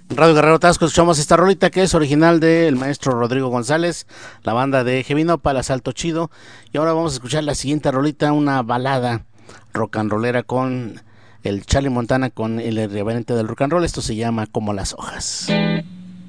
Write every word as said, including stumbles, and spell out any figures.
Radio Guerrero Tasco escuchamos esta rolita que es original del maestro Rodrigo González, la banda de Heavy Nopal, Asalto Chido. Y ahora vamos a escuchar la siguiente rolita, una balada rock and rollera con el Charlie Montana, con el irreverente del rock and roll. Esto se llama Como las hojas.